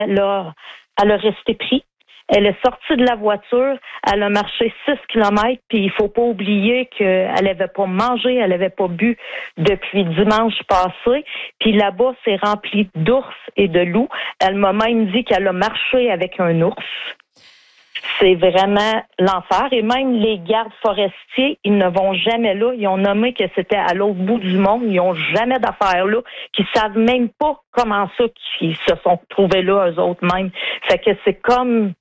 elle a resté pris. Elle est sortie de la voiture, elle a marché 6 kilomètres, puis il faut pas oublier qu'elle avait pas mangé, elle avait pas bu depuis dimanche passé. Puis là-bas, c'est rempli d'ours et de loups. Elle m'a même dit qu'elle a marché avec un ours. C'est vraiment l'enfer. Et même les gardes forestiers, ils ne vont jamais là. Ils ont nommé que c'était à l'autre bout du monde. Ils n'ont jamais d'affaires là. Qu'ils savent même pas comment ça qu'ils se sont trouvés là, eux autres mêmes. Fait que c'est comme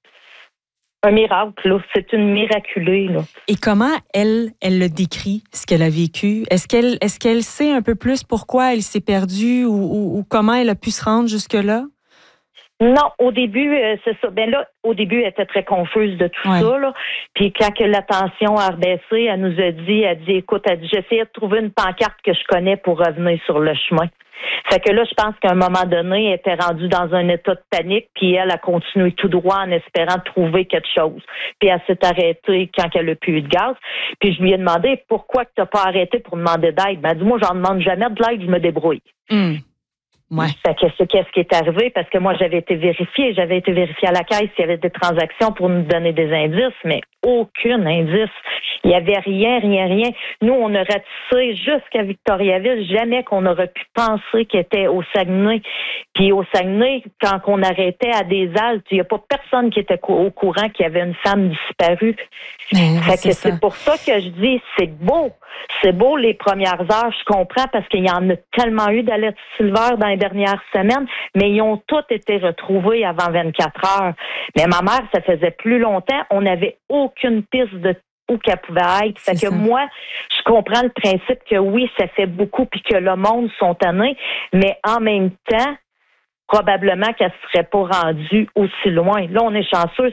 un miracle, là. C'est une miraculée, là. Et comment elle le décrit, ce qu'elle a vécu? Est-ce qu'elle sait un peu plus pourquoi elle s'est perdue ou comment elle a pu se rendre jusque-là? Non, au début, c'est ça. Ben là, au début, elle était très confuse de tout ça, là. Puis quand que la tension a rebaissé, elle nous a dit, écoute, j'essayais de trouver une pancarte que je connais pour revenir sur le chemin. Fait que là, je pense qu'à un moment donné, elle était rendue dans un état de panique, puis elle a continué tout droit en espérant trouver quelque chose. Puis elle s'est arrêtée quand elle a plus eu de gaz. Puis je lui ai demandé, pourquoi que t'as pas arrêté pour demander d'aide? Elle a dit, moi, j'en demande jamais de l'aide, je me débrouille. Ouais. Fait que c'est qu'est-ce qui est arrivé, parce que moi, j'avais été vérifiée à la caisse s'il y avait des transactions pour nous donner des indices, mais aucun indice. Il y avait rien. Nous, on a ratissé jusqu'à Victoriaville, jamais qu'on aurait pu penser qu'il était au Saguenay. Puis au Saguenay, quand on arrêtait à des haltes, il n'y a pas personne qui était au courant qu'il y avait une femme disparue. Fait que c'est pour ça que je dis, c'est beau. C'est beau les premières heures, je comprends, parce qu'il y en a tellement eu d'Alerte Silver dans les dernières semaines, mais ils ont tous été retrouvés avant 24 heures. Mais ma mère, ça faisait plus longtemps, on n'avait aucune piste de où qu'elle pouvait être. Fait que moi, je comprends le principe que oui, ça fait beaucoup puis que le monde sont tannés, mais en même temps, probablement qu'elle ne serait pas rendue aussi loin. Là, on est chanceux,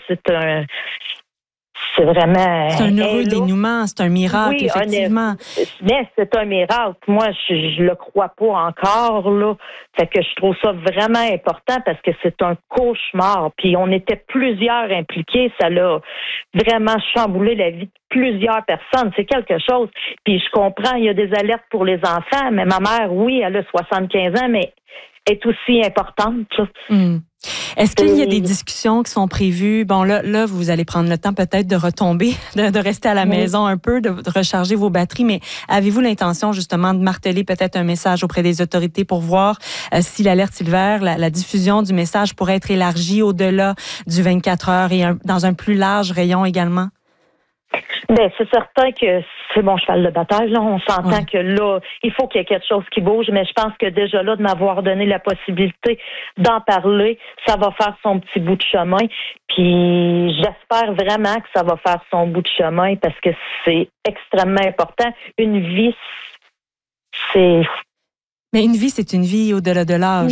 c'est vraiment... C'est un heureux dénouement, c'est un miracle, effectivement. Mais c'est un miracle. Moi, je le crois pas encore, là. Fait que je trouve ça vraiment important parce que c'est un cauchemar. Puis on était plusieurs impliqués. Ça l'a vraiment chamboulé la vie de plusieurs personnes. C'est quelque chose. Puis je comprends, il y a des alertes pour les enfants, mais ma mère, oui, elle a 75 ans, mais est aussi importante, ça. Est-ce qu'il y a des discussions qui sont prévues? Bon, là, vous allez prendre le temps peut-être de retomber, de rester à la maison un peu, de recharger vos batteries, mais avez-vous l'intention justement de marteler peut-être un message auprès des autorités pour voir si l'alerte Silver, la diffusion du message pourrait être élargie au-delà du 24 heures et dans un plus large rayon également? Ben, c'est certain que c'est mon cheval de bataille, là. On s'entend que là, il faut qu'il y ait quelque chose qui bouge, mais je pense que déjà là, de m'avoir donné la possibilité d'en parler, ça va faire son petit bout de chemin. Puis j'espère vraiment que ça va faire son bout de chemin parce que c'est extrêmement important. Une vie, c'est... Mais une vie, c'est une vie au-delà de l'âge.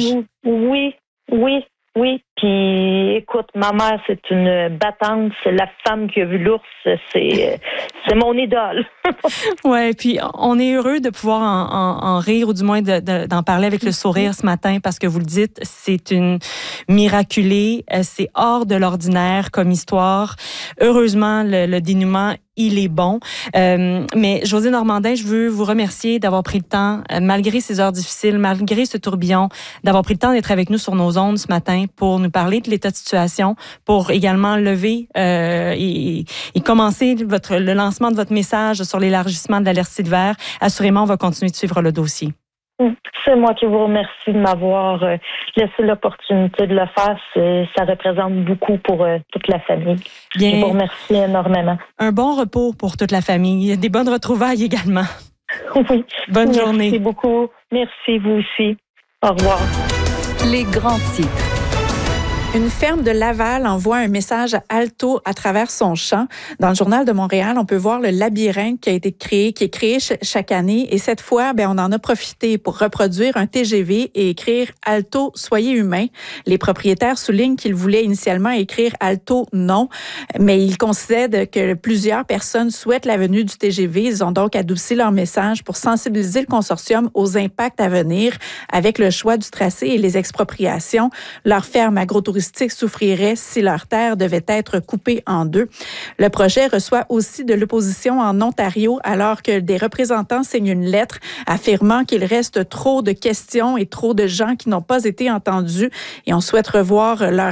Oui. Puis, écoute, ma mère, c'est une battante. C'est la femme qui a vu l'ours. C'est mon idole. Ouais. Puis, on est heureux de pouvoir en rire ou du moins d'en parler avec le sourire ce matin parce que vous le dites, c'est une miraculée. C'est hors de l'ordinaire comme histoire. Heureusement, le dénouement il est bon. Mais Josée Normandin, je veux vous remercier d'avoir pris le temps, malgré ces heures difficiles, malgré ce tourbillon, d'avoir pris le temps d'être avec nous sur nos ondes ce matin pour nous parler de l'état de situation, pour également lever et commencer le lancement de votre message sur l'élargissement de l'alerte Silver. Assurément, on va continuer de suivre le dossier. C'est moi qui vous remercie de m'avoir laissé l'opportunité de le faire. Ça représente beaucoup pour toute la famille. Bien, je vous remercie énormément. Un bon repos pour toute la famille. Des bonnes retrouvailles également. Oui. Bonne journée. Merci beaucoup. Merci, vous aussi. Au revoir. Les grands titres. Une ferme de Laval envoie un message à Alto à travers son champ. Dans le Journal de Montréal, on peut voir le labyrinthe qui est créé chaque année. Et cette fois, on en a profité pour reproduire un TGV et écrire Alto, soyez humain. Les propriétaires soulignent qu'ils voulaient initialement écrire Alto, non. Mais ils concèdent que plusieurs personnes souhaitent la venue du TGV. Ils ont donc adouci leur message pour sensibiliser le consortium aux impacts à venir avec le choix du tracé et les expropriations. Leur ferme agro-touristique souffrirait si leur terre devait être coupée en deux. Le projet reçoit aussi de l'opposition en Ontario alors que des représentants signent une lettre affirmant qu'il reste trop de questions et trop de gens qui n'ont pas été entendus et on souhaite revoir leur